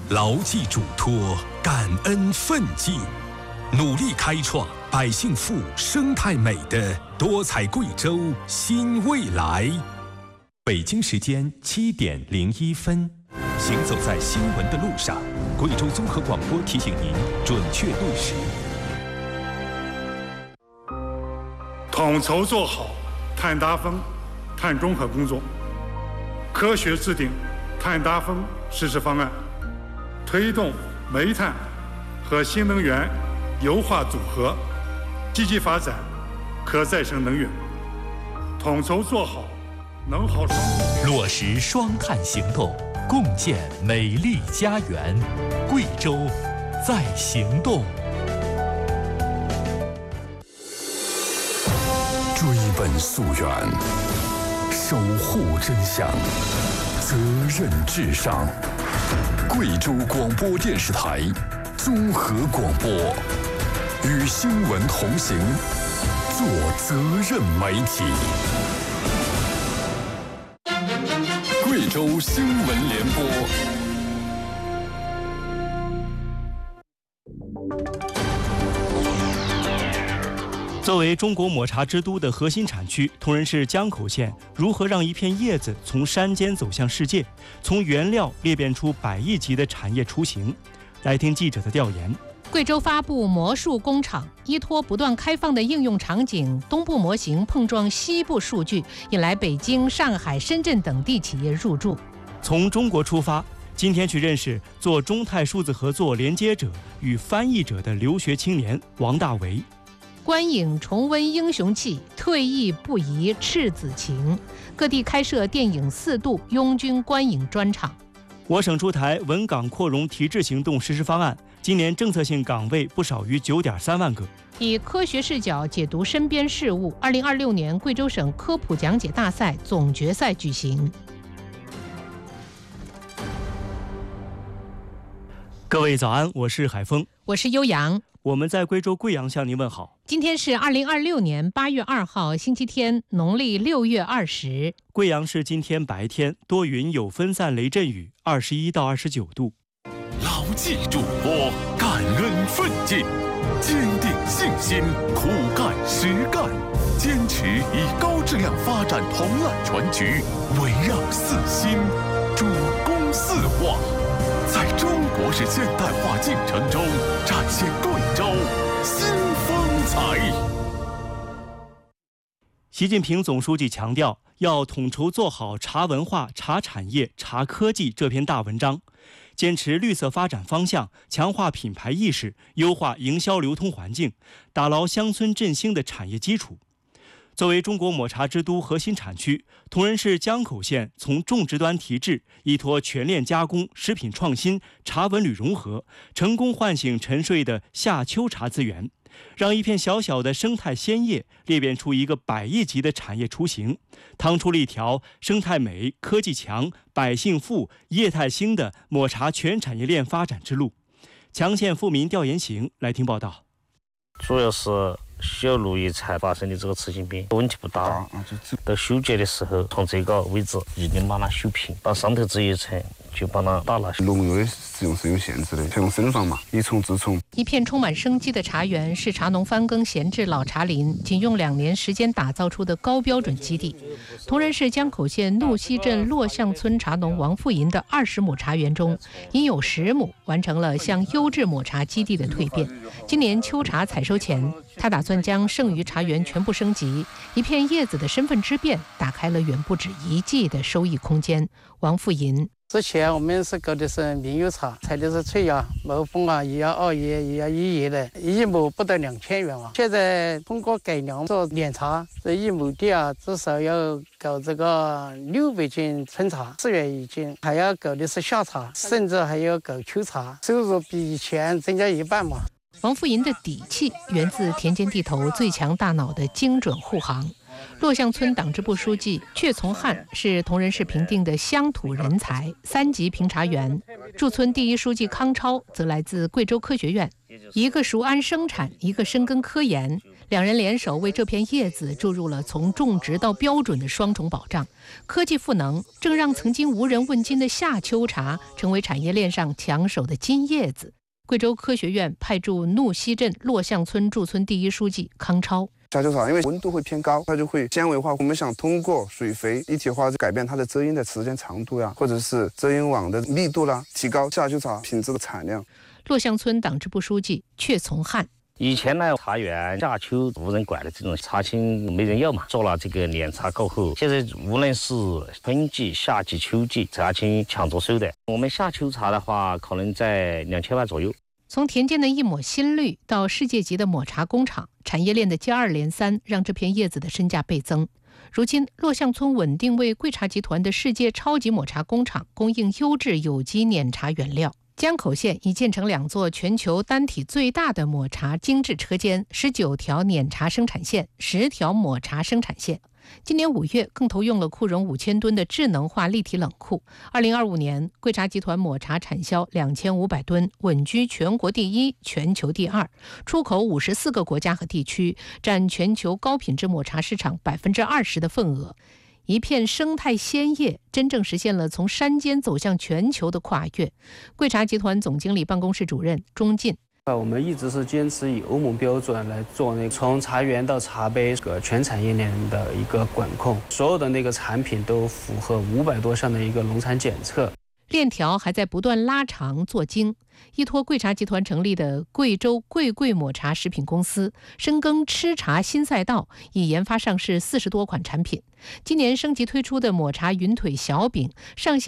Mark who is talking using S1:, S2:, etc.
S1: 牢记嘱托，感恩奋进，努力开创百姓富、生态美的多彩贵州新未来。北京时间7点01分，行走在新闻的路上，贵州综合广播提醒您准确对时。
S2: 统筹做好碳达峰、碳中和工作，科学制定碳达峰实施方案，推动煤炭和新能源优化组合，积极发展可再生能源，统筹做好能耗双控，
S1: 落实双碳行动，共建美丽家园。贵州在行动。
S3: 追本溯源，守护真相，责任至上。贵州广播电视台综合广播，与新闻同行，做责任媒体。贵州新闻联播。
S4: 作为中国抹茶之都的核心产区，铜仁市江口县如何让一片叶子从山间走向世界，从原料裂变出100亿级的产业雏形？来听记者的调研。
S5: 贵州发布魔术工厂，依托不断开放的应用场景，东部模型碰撞西部数据，引来北京、上海、深圳等地企业入驻。
S4: 从中国出发，今天去认识做中泰数字合作连接者与翻译者的留学青年王大为。
S5: 观影重温英雄气，退役不移赤子情。各地开设电影4度拥军观影专场。
S4: 我省出台稳岗扩容提质行动实施方案，今年政策性岗位不少于9.3万个。
S5: 以科学视角解读身边事物，2026年贵州省科普讲解大赛总决赛举行。
S4: 各位早安，我是海峰，
S5: 我是悠扬。
S4: 我们在贵州贵阳向您问好。
S5: 今天是2026年8月2号，星期天，农历6月20。
S4: 贵阳市今天白天多云有分散雷阵雨，21到29度。
S3: 牢记嘱托，感恩奋进，坚定信心，苦干实干，坚持以高质量发展同揽全局，围绕4新，主攻4化，在中国式现代化进程中展现贵州新风采。
S4: 习近平总书记强调，要统筹做好茶文化、茶产业、茶科技这篇大文章，坚持绿色发展方向，强化品牌意识，优化营销流通环境，打牢乡村振兴的产业基础。作为中国抹茶之都核心产区，铜仁市江口县从种植端提质，依托全链加工、食品创新、茶文旅融合，成功唤醒沉睡的夏秋茶资源，让一片小小的生态鲜叶裂变出一个100亿级的产业雏形，趟出了一条生态美、科技强、百姓富、业态兴的抹茶全产业链发展之路。强县富民调研行，来听报道。
S6: 主要是小路一才发生的这个磁性变，问题不大。到修剪的时候，从这个位置一定把它修平，到上头这一层就把它打了。
S7: 农药的使用是有限制的，培养生长嘛，一虫自虫。
S5: 一片充满生机的茶园是茶农翻耕闲置老茶林，仅用2年时间打造出的高标准基地。铜仁市江口县怒溪镇洛巷村茶农王富银的20亩茶园中，已有10亩完成了向优质抹茶基地的蜕变。今年秋茶采收前，他打算将剩余茶园全部升级，一片叶子的身份之变打开了远不止1季的收益空间。王富银：
S8: 之前我们是搞的是名油茶，采的是翠芽、毛峰啊，也要2叶，也要1叶的，1亩不到2000元啊。现在通过改良做碾茶，这1亩地啊，至少要搞这个600斤春茶，4元1斤，还要搞的是夏茶，甚至还要搞秋茶，收入比以前增加1半嘛。
S5: 王富银的底气源自田间地头最强大脑的精准护航。洛巷村党支部书记阙从汉是铜仁市评定的乡土人才，3级评茶员。驻村第1书记康超则来自贵州科学院。一个熟谙生产，一个深耕科研， 两人联手为这片叶子注入了从种植到标准的双重保障。科技赋能，正让曾经无人问津的夏秋茶成为产业链上抢手的金叶子。贵州科学院派驻怒溪镇洛巷村驻村第一书记康超。
S7: 夏秋茶因为温度会偏高，它就会纤维化。我们想通过水肥一体化改变它的遮阴的时间长度呀，或者是遮阴网的密度啦，提高夏秋茶品质的产量。
S5: 洛巷村党支部书记阙从汉。
S6: 以前呢，茶园夏秋无人管的这种茶青没人要嘛，做了这个碾茶过后，现在无论是春季、夏季、秋季，茶青抢着收的。我们夏秋茶的话，可能在2000万左右。
S5: 从田间的一抹新绿到世界级的抹茶工厂，产业链的接二连三，让这片叶子的身价倍增。如今，洛巷村稳定为贵茶集团的世界超级抹茶工厂供应优质有机碾茶原料。江口县已建成2座全球单体最大的抹茶精制车间，19条碾茶生产线，10条抹茶生产线。今年5月，更投用了库容5000吨的智能化立体冷库。2025年，贵茶集团抹茶产销2500吨，稳居全国第1、全球第2，出口54个国家和地区，占全球高品质抹茶市场20%的份额。一片生态鲜叶，真正实现了从山间走向全球的跨越。贵茶集团总经理办公室主任钟进。
S9: 我们一直是坚持以欧盟标准来做从茶园到茶杯全产业链的一个管控，所有的产品都符合500多项的一个农产检测。
S5: 链条还在不断拉长做精，依托贵茶集团成立的贵州贵抹茶食品公司，深耕吃茶新赛道，已研发上市40多款产品。今年升级推出的抹茶云腿小饼上线